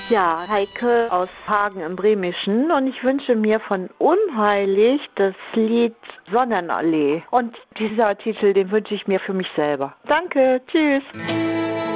Ja, Heike aus Hagen im Bremischen und ich wünsche mir von Unheilig das Lied Sonnenallee. Und dieser Titel, den wünsche ich mir für mich selber. Danke, tschüss.